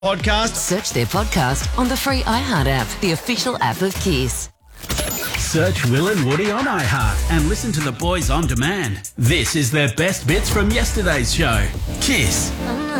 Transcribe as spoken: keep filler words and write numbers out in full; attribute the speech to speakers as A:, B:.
A: Podcast.
B: Search their podcast on the free iHeart app, the official app of Kiss.
C: Search Will and Woody on iHeart and listen to the boys on demand. This is their best bits from yesterday's show. Kiss.